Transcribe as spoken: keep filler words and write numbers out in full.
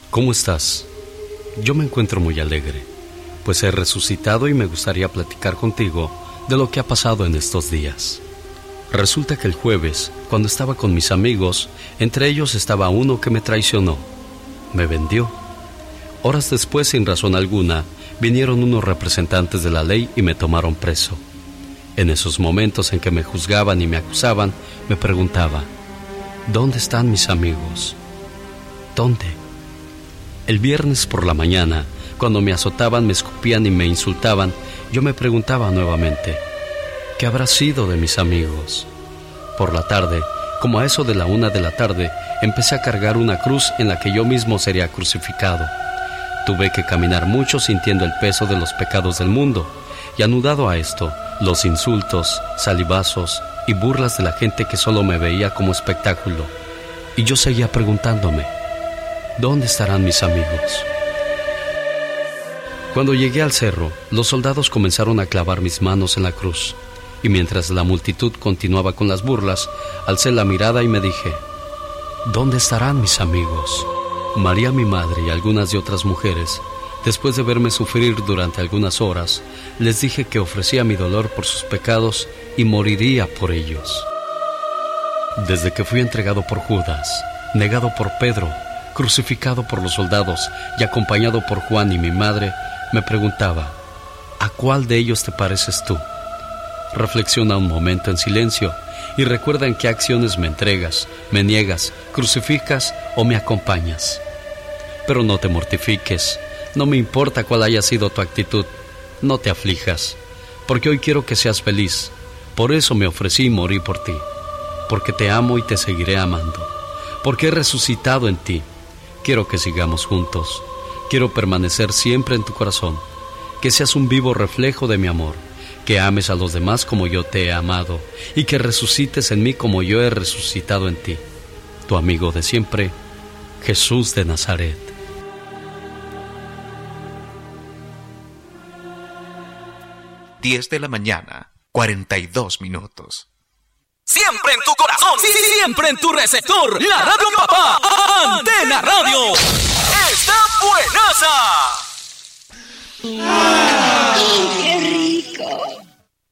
¿Cómo estás? Yo me encuentro muy alegre, pues he resucitado y me gustaría platicar contigo de lo que ha pasado en estos días. Resulta que el jueves, cuando estaba con mis amigos, entre ellos estaba uno que me traicionó. Me vendió. Horas después, sin razón alguna, vinieron unos representantes de la ley y me tomaron preso. En esos momentos en que me juzgaban y me acusaban, me preguntaba, ¿dónde están mis amigos? ¿Dónde? El viernes por la mañana, cuando me azotaban, me escupían y me insultaban, yo me preguntaba nuevamente, ¿qué habrá sido de mis amigos? Por la tarde, como a eso de la una de la tarde, empecé a cargar una cruz en la que yo mismo sería crucificado. Tuve que caminar mucho sintiendo el peso de los pecados del mundo, y anudado a esto, los insultos, salivazos y burlas de la gente que solo me veía como espectáculo. Y yo seguía preguntándome, ¿dónde estarán mis amigos? Cuando llegué al cerro, los soldados comenzaron a clavar mis manos en la cruz, y mientras la multitud continuaba con las burlas, alcé la mirada y me dije, ¿dónde estarán mis amigos? María, mi madre, y algunas de otras mujeres, después de verme sufrir durante algunas horas, les dije que ofrecía mi dolor por sus pecados y moriría por ellos. Desde que fui entregado por Judas, negado por Pedro, crucificado por los soldados y acompañado por Juan y mi madre, me preguntaba, ¿a cuál de ellos te pareces tú? Reflexiona un momento en silencio y recuerda en qué acciones me entregas, me niegas, crucificas o me acompañas. Pero no te mortifiques, no me importa cuál haya sido tu actitud, no te aflijas, porque hoy quiero que seas feliz. Por eso me ofrecí y morí por ti, porque te amo y te seguiré amando, porque he resucitado en ti. Quiero que sigamos juntos, quiero permanecer siempre en tu corazón, que seas un vivo reflejo de mi amor, que ames a los demás como yo te he amado y que resucites en mí como yo he resucitado en ti. Tu amigo de siempre, Jesús de Nazaret. diez de la mañana, cuarenta y dos minutos. Siempre en tu corazón, sí, siempre en tu receptor, la Radio Papá, Antena Radio. ¡Está buenaza!